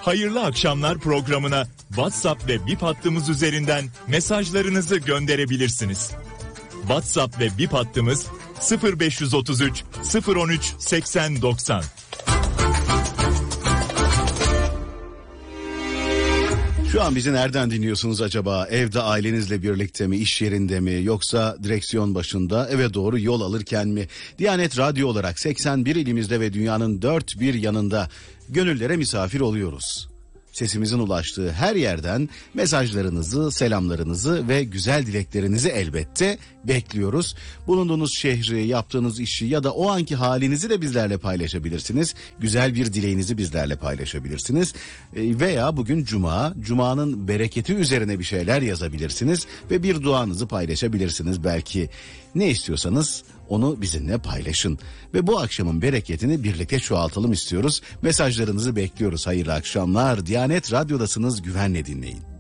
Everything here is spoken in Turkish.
Hayırlı Akşamlar programına WhatsApp ve Bip hattımız üzerinden mesajlarınızı gönderebilirsiniz. WhatsApp ve Bip hattımız 0533 013 80 90. Şu an bizi nereden dinliyorsunuz acaba? Evde ailenizle birlikte mi, iş yerinde mi, yoksa direksiyon başında eve doğru yol alırken mi? Diyanet Radyo olarak 81 ilimizde ve dünyanın dört bir yanında gönüllere misafir oluyoruz. Sesimizin ulaştığı her yerden mesajlarınızı, selamlarınızı ve güzel dileklerinizi elbette bekliyoruz. Bulunduğunuz şehri, yaptığınız işi ya da o anki halinizi de bizlerle paylaşabilirsiniz. Güzel bir dileğinizi bizlerle paylaşabilirsiniz. Veya bugün Cuma'nın bereketi üzerine bir şeyler yazabilirsiniz ve bir duanızı paylaşabilirsiniz. Belki ne istiyorsanız onu bizimle paylaşın. Ve bu akşamın bereketini birlikte çoğaltalım istiyoruz. Mesajlarınızı bekliyoruz. Hayırlı akşamlar. Diyanet Radyo'dasınız. Güvenle dinleyin.